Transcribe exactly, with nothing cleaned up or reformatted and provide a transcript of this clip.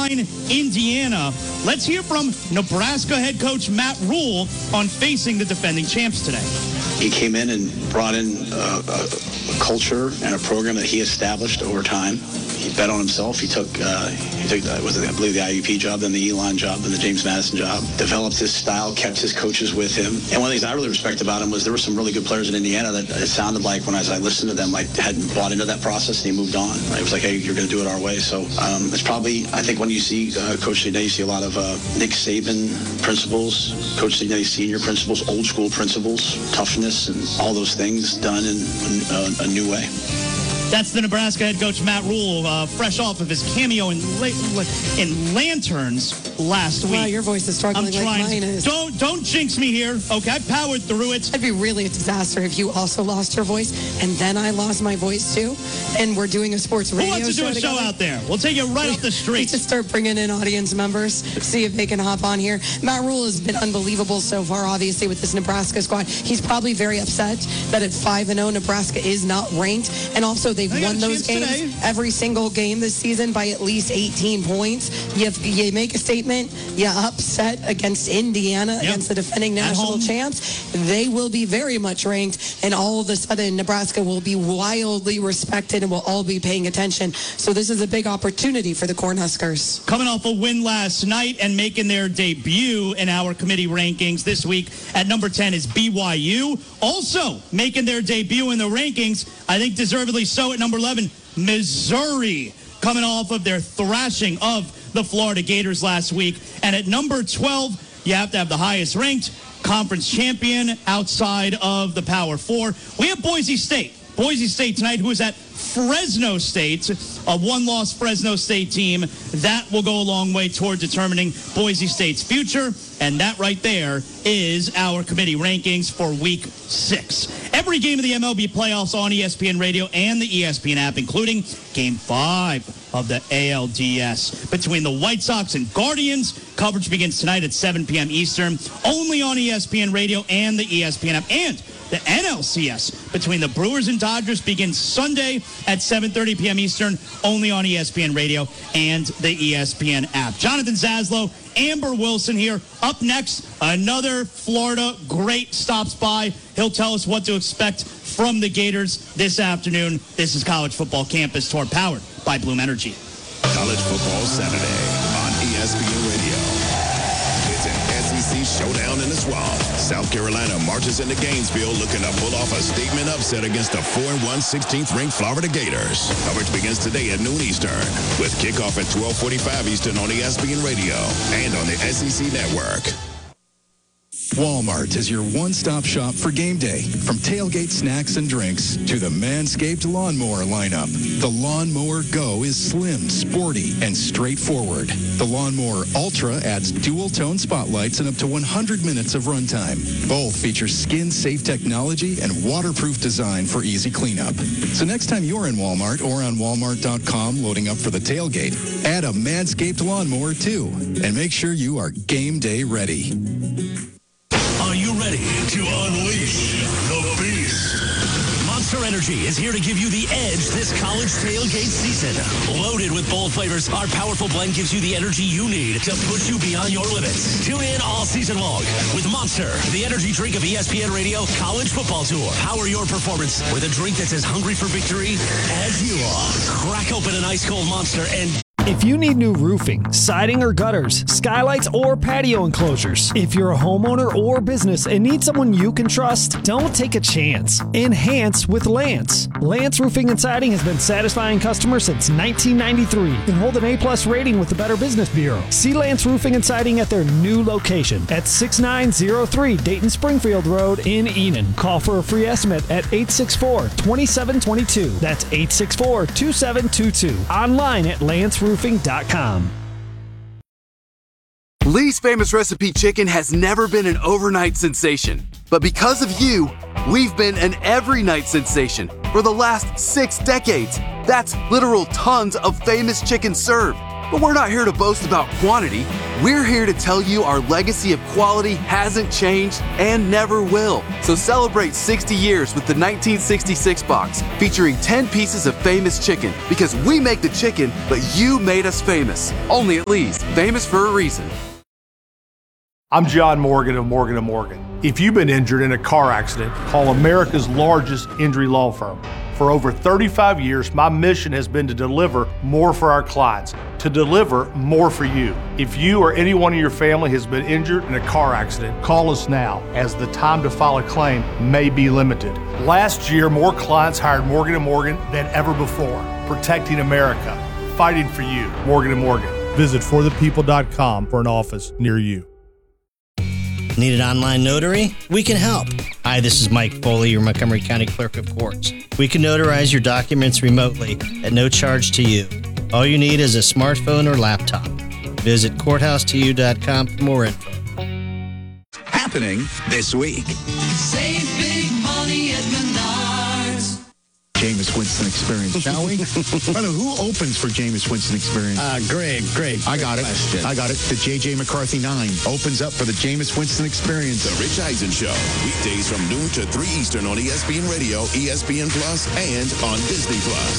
Irvine, Indiana. Let's hear from Nebraska head coach Matt Rhule on facing the defending champs today. He came in and brought in a, a, a culture and a program that he established over time. He bet on himself. He took, uh, he took, uh, was it, I believe, the I U P job, then the Elon job, then the James Madison job. Developed his style, kept his coaches with him. And one of the things I really respect about him was there were some really good players in Indiana that it sounded like when I, as I listened to them, like hadn't bought into that process and he moved on. Right? It was like, hey, you're going to do it our way. So um, it's probably, I think when you see uh, Coach Cignetti, you see a lot of uh, Nick Saban principles, Coach Cignetti senior principles, old school principles, toughness, and all those things done in a, a new way. That's the Nebraska head coach Matt Rhule, uh, fresh off of his cameo in La- in Lanterns last week. Wow, your voice is struggling I'm trying like mine is. Don't don't jinx me here. Okay, I powered through it. It'd be really a disaster if you also lost your voice and then I lost my voice too, and we're doing a sports radio show. Who wants to do a show together? out there? We'll take you right off the street. We just start bringing in audience members, see if they can hop on here. Matt Rhule has been unbelievable so far, obviously, with this Nebraska squad. He's probably very upset that at five and oh, Nebraska is not ranked, and also they've They got won a those chance games, today. every single game this season by at least eighteen points. You, you make a statement, you upset against Indiana, Yep. against the defending At national home. champs. They will be very much ranked, and all of a sudden, Nebraska will be wildly respected and will all be paying attention. So this is a big opportunity for the Cornhuskers. Coming off a win last night and making their debut in our committee rankings this week at number ten is B Y U. Also making their debut in the rankings, I think deservedly so, at number eleven, Missouri, coming off of their thrashing of the Florida Gators last week. And at number twelve, you have to have the highest ranked conference champion outside of the Power Four. We have Boise State. Boise State tonight, who is at Fresno State, a one-loss Fresno State team. That will go a long way toward determining Boise State's future. And that right there is our committee rankings for week six. Every game of the M L B playoffs on E S P N Radio and the E S P N app, including game five of the A L D S between the White Sox and Guardians. Coverage begins tonight at seven p.m. Eastern, only on E S P N Radio and the E S P N app. And the N L C S between the Brewers and Dodgers begins Sunday at seven thirty p.m. Eastern, only on E S P N Radio and the E S P N app. Jonathan Zaslow, Amber Wilson here. Up next, another Florida great stops by. He'll tell us what to expect from the Gators this afternoon. This is College Football Campus Tour, powered by Bloom Energy. College Football Saturday on E S P N Radio. It's an S E C showdown in the swamp. South Carolina marches into Gainesville looking to pull off a statement upset against the four and one sixteenth ranked Florida Gators. Coverage begins today at noon Eastern with kickoff at twelve forty-five Eastern on E S P N Radio and on the S E C Network. Walmart is your one-stop shop for game day. From tailgate snacks and drinks to the Manscaped Lawnmower lineup. The Lawnmower Go is slim, sporty, and straightforward. The Lawnmower Ultra adds dual-tone spotlights and up to one hundred minutes of runtime. Both feature skin-safe technology and waterproof design for easy cleanup. So next time you're in Walmart or on Walmart dot com loading up for the tailgate, add a Manscaped Lawnmower too, and make sure you are game day ready. Are you ready to unleash the beast? Monster Energy is here to give you the edge this college tailgate season. Loaded with bold flavors, our powerful blend gives you the energy you need to push you beyond your limits. Tune in all season long with Monster, the energy drink of E S P N Radio College Football Tour. Power your performance with a drink that's as hungry for victory as you are. Crack open an ice-cold Monster and... If you need new roofing, siding or gutters, skylights or patio enclosures, if you're a homeowner or business and need someone you can trust, don't take a chance. Enhance with Lance. Lance Roofing and Siding has been satisfying customers since nineteen ninety-three and hold an A-plus rating with the Better Business Bureau. See Lance Roofing and Siding at their new location at six nine zero three Dayton Springfield Road in Enon. Call for a free estimate at eight six four, two seven two two. That's eight six four, two seven two two. Online at lance roofing dot com. Lee's Famous Recipe Chicken has never been an overnight sensation. But because of you, we've been an every night sensation for the last six decades. That's literal tons of famous chicken served. But we're not here to boast about quantity. We're here to tell you our legacy of quality hasn't changed and never will. So celebrate sixty years with the nineteen sixty-six box, featuring ten pieces of famous chicken, because we make the chicken, but you made us famous. Only at Lee's, famous for a reason. I'm John Morgan of Morgan and Morgan. If you've been injured in a car accident, call America's largest injury law firm. For over thirty-five years, my mission has been to deliver more for our clients, to deliver more for you. If you or anyone in your family has been injured in a car accident, call us now, as the time to file a claim may be limited. Last year, more clients hired Morgan and Morgan than ever before, protecting America, fighting for you. Morgan and Morgan. Visit for the people dot com for an office near you. Need an online notary? We can help. Hi, this is Mike Foley, your Montgomery County Clerk of Courts. We can notarize your documents remotely at no charge to you. All you need is a smartphone or laptop. Visit courthouse to you dot com for more info. Happening this week. Save big money at Menards. Jameis Winston Experience, shall we? By the way, who opens for Jameis Winston Experience? Uh, Greg, Greg. I got it. Question. I got it. The J J McCarthy nine opens up for the Jameis Winston Experience. The Rich Eisen Show, weekdays from noon to three Eastern on E S P N Radio, E S P N Plus, and on Disney Plus.